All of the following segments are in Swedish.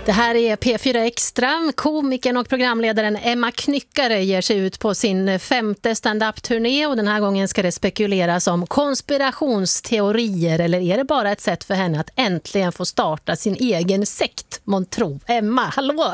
Det här är P4 Extra. Komikern och programledaren Emma Knyckare ger sig ut på sin 5:e stand-up-turné och den här gången ska det spekuleras om konspirationsteorier, eller är det bara ett sätt för henne att äntligen få starta sin egen sekt, månntro? Emma, hallå!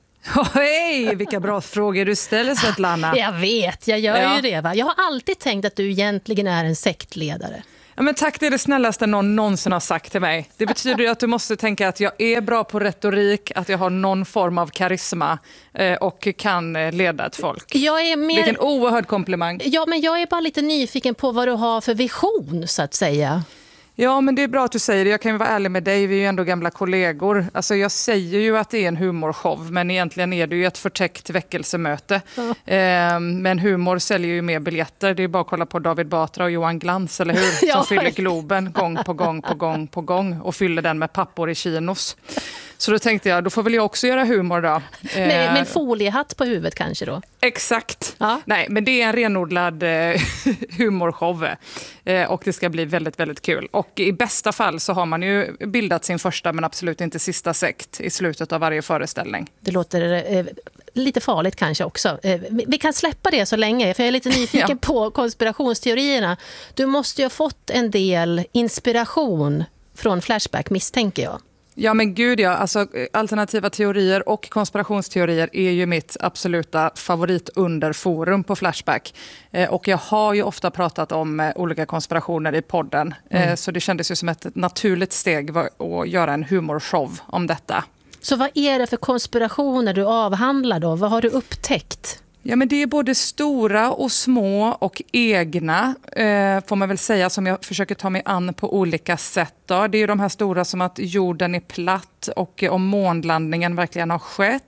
Hej, vilka bra frågor du ställer, Svetlana. Jag vet, jag gör ju det, va? Jag har alltid tänkt att du egentligen är en sektledare. Ja, men tack, det är det snällaste någon någonsin har sagt till mig. Det betyder ju att du måste tänka att jag är bra på retorik, att jag har någon form av karisma och kan leda ett folk. Vilken oerhörd komplimang. Ja, men jag är bara lite nyfiken på vad du har för vision, så att säga. Ja, men det är bra att du säger det. Jag kan ju vara ärlig med dig, vi är ju ändå gamla kollegor. Alltså jag säger ju att det är en humorshow, men egentligen är det ju ett förtäckt väckelsemöte. Men humor säljer ju mer biljetter. Det är bara att kolla på David Batra och Johan Glans, eller hur? Som fyller Globen gång på gång och fyller den med pappor i kinos. Så då tänkte jag, då får väl jag också göra humor då. Med en foliehatt på huvudet kanske då? Exakt. Ja. Nej, men det är en renodlad humorshow. Och det ska bli väldigt, väldigt kul. Och i bästa fall så har man ju bildat sin första men absolut inte sista sekt i slutet av varje föreställning. Det låter lite farligt kanske också. Vi kan släppa det så länge, för jag är lite nyfiken på konspirationsteorierna. Du måste ju ha fått en del inspiration från Flashback, misstänker jag. Ja, men gud ja, alltså alternativa teorier och konspirationsteorier är ju mitt absoluta favoritunderforum på Flashback. Och jag har ju ofta pratat om olika konspirationer i podden. Så det kändes ju som ett naturligt steg att göra en humorshow om detta. Så vad är det för konspirationer du avhandlar då? Vad har du upptäckt? Ja, men det är både stora och små och egna, får man väl säga, som jag försöker ta mig an på olika sätt. Då. Det är ju de här stora som att jorden är platt och om månlandningen verkligen har skett.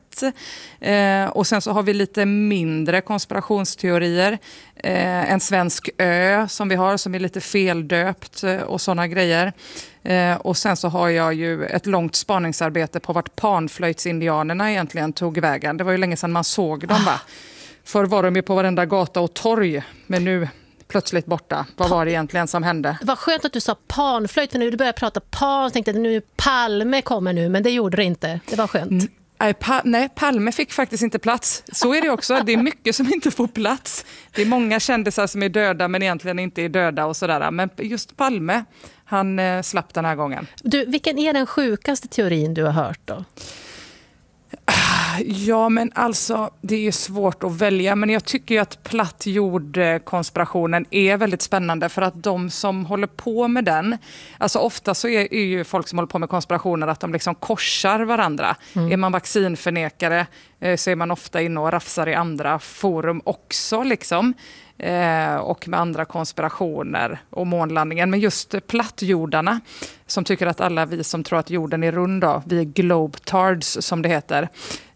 Och sen så har vi lite mindre konspirationsteorier. En svensk ö som vi har som är lite feldöpt och sådana grejer. Och sen så har jag ju ett långt spaningsarbete på vart panflöjtsindianerna egentligen tog vägen. Det var ju länge sedan man såg dem, va? Förr var de ju på varenda gata och torg, men nu plötsligt borta. Vad var det egentligen som hände? Det var skönt att du sa panflöjt, för när du började prata pan tänkte jag att nu Palme kommer nu, men det gjorde det inte. Det var skönt. Nej, Palme fick faktiskt inte plats. Så är det också. Det är mycket som inte får plats. Det är många kändisar som är döda men egentligen inte är döda och sådär. Men just Palme, han slapp den här gången. Du, vilken är den sjukaste teorin du har hört då? Ja, men alltså det är svårt att välja, men jag tycker ju att plattjordkonspirationen är väldigt spännande, för att de som håller på med den, alltså ofta så är ju folk som håller på med konspirationer att de liksom korsar varandra. Är man vaccinförnekare så är man ofta inne och rafsar i andra forum också liksom. Och med andra konspirationer och månlandningen. Men just plattjordarna som tycker att alla vi som tror att jorden är rund, då, vi är globetards som det heter,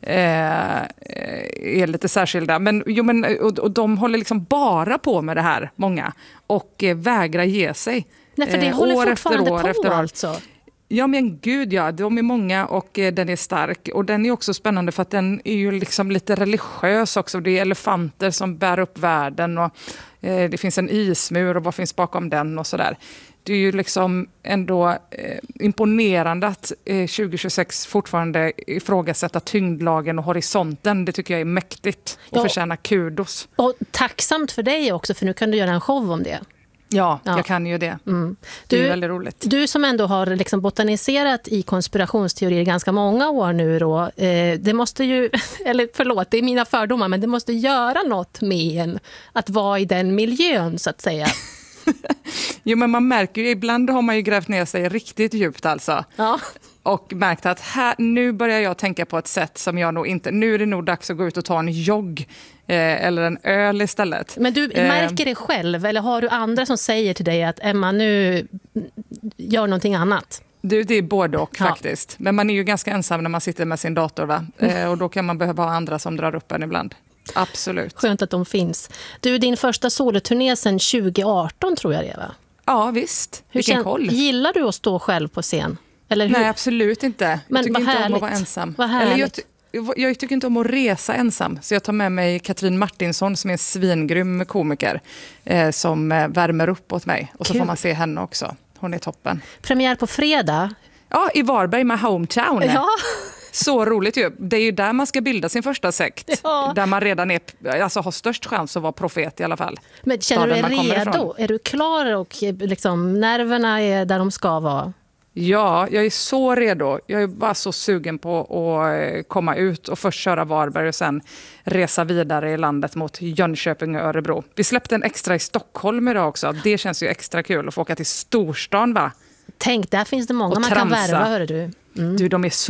är lite särskilda. Och de håller liksom bara på med det här, många, och vägrar ge sig. Nej, för det håller år fortfarande efter år på efter år. Alltså. Ja, men gud ja, de är många och den är stark. Och den är också spännande för att den är ju liksom lite religiös också. Det är elefanter som bär upp världen och det finns en ismur och vad finns bakom den och sådär. Det är ju liksom ändå imponerande att 2026 fortfarande ifrågasätta tyngdlagen och horisonten. Det tycker jag är mäktigt och förtjänar kudos. Och tacksamt för dig också, för nu kan du göra en show om det. Ja, jag kan ju det. Det är väldigt roligt. Du som ändå har liksom botaniserat i konspirationsteorier ganska många år nu då, det måste ju, eller förlåt, det är mina fördomar, men det måste göra något med en att vara i den miljön, så att säga. Jo, men man märker ju, ibland har man ju grävt ner sig riktigt djupt alltså. Ja. Och märkt att nu börjar jag tänka på ett sätt som jag nog inte... Nu är det nog dags att gå ut och ta en jogg eller en öl istället. Men du märker det själv, eller har du andra som säger till dig att Emma, nu gör någonting annat? Du, det är både och faktiskt. Men man är ju ganska ensam när man sitter med sin dator, va? Och då kan man behöva ha andra som drar upp en ibland. Absolut. Skönt att de finns. Du, din första soloturné sedan 2018 tror jag det, va? Ja, visst. Vilken koll. Gillar du att stå själv på scen? Eller hur? Nej, absolut inte. Jag tycker inte om att vara ensam. Jag tycker inte om att resa ensam. Så jag tar med mig Katrin Martinsson som är en svingrym komiker som värmer upp åt mig. Och så får man se henne också. Hon är toppen. Premiär på fredag. Ja, i Varberg, med hometown. Ja. Så roligt ju. Det är ju där man ska bilda sin första sekt. Ja. Där man redan har störst chans att vara profet i alla fall. Men känner du Staden dig man kommer redo? ifrån. Är du klar och liksom, nerverna är där de ska vara? Ja, jag är så redo. Jag är bara så sugen på att komma ut och först köra Varberg och sen resa vidare i landet mot Jönköping och Örebro. Vi släppte en extra i Stockholm idag också. Det känns ju extra kul att få åka till storstan, va? Tänk, där finns det många Och man kan tramsa. värva, hör du. Du, de är så